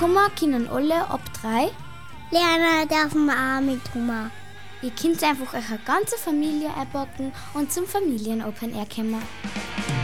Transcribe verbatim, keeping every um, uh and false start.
Kommen können alle ab drei. Lernen dürfen wir auch mitkommen. Ihr könnt einfach eure ganze Familie einpacken und zum Familien-Open Air kommen.